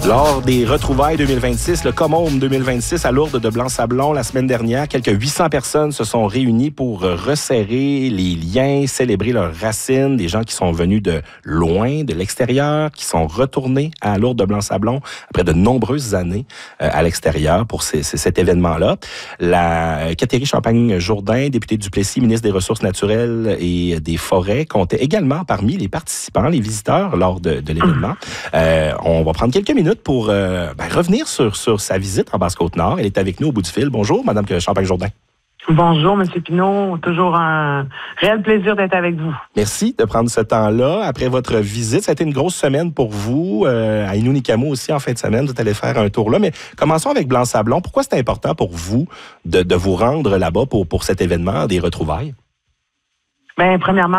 Lors des retrouvailles 2026, le Comhome 2026 à Lourdes de Blanc-Sablon la semaine dernière, quelques 800 personnes se sont réunies pour resserrer les liens, célébrer leurs racines, des gens qui sont venus de loin, de l'extérieur, qui sont retournés à Lourdes de Blanc-Sablon après de nombreuses années à l'extérieur pour cet événement-là. La Catherine Champagne-Jourdain, députée du Duplessis, ministre des Ressources naturelles et des Forêts, comptait également parmi les participants, les visiteurs lors de l'événement. On va prendre quelques minutes pour revenir sur sa visite en Basse-Côte-Nord. Elle est avec nous au bout du fil. Bonjour, Madame Champagne-Jourdain. Bonjour, M. Pinault. Toujours un réel plaisir d'être avec vous. Merci de prendre ce temps-là. Après votre visite, ça a été une grosse semaine pour vous. À Inunikamu aussi, en fin de semaine, vous allez faire un tour là. Mais commençons avec Blanc-Sablon. Pourquoi c'est important pour vous de vous rendre là-bas pour cet événement des retrouvailles? Bien, premièrement,